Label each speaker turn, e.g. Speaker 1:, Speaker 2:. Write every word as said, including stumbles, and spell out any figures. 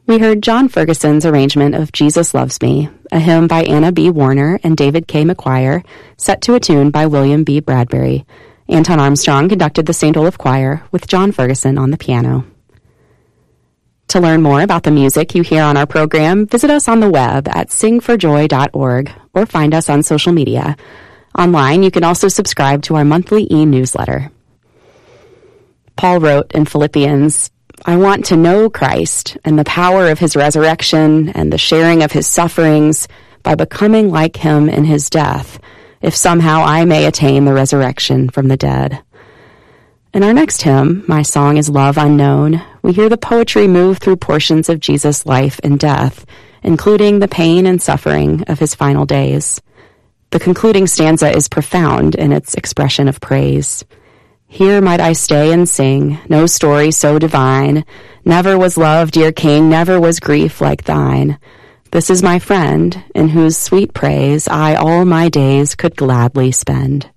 Speaker 1: We heard John Ferguson's arrangement of Jesus Loves Me, a hymn by Anna B. Warner and David K. McQuire, set to a tune by William B. Bradbury. Anton Armstrong conducted the Saint Olaf Choir with John Ferguson on the piano. To learn more about the music you hear on our program, visit us on the web at sing for joy dot org or find us on social media. Online, you can also subscribe to our monthly e-newsletter. Paul wrote in Philippians, "I want to know Christ and the power of his resurrection and the sharing of his sufferings by becoming like him in his death, if somehow I may attain the resurrection from the dead." In our next hymn, My Song is Love Unknown, we hear the poetry move through portions of Jesus' life and death, including the pain and suffering of his final days. The concluding stanza is profound in its expression of praise. "Here might I stay and sing, no story so divine. Never was love, dear King, never was grief like thine. This is my friend, in whose sweet praise I all my days could gladly spend."